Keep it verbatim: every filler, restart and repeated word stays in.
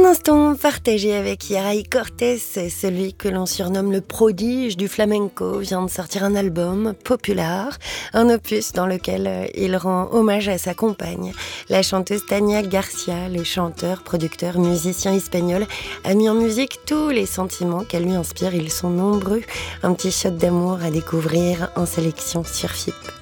instant partagé avec Yaray Cortés, celui que l'on surnomme le prodige du flamenco, vient de sortir un album, Popular, un opus dans lequel il rend hommage à sa compagne. La chanteuse Tania Garcia, le chanteur, producteur, musicien espagnol, a mis en musique tous les sentiments qu'elle lui inspire. Ils sont nombreux. Un petit shot d'amour à découvrir en sélection sur F I P.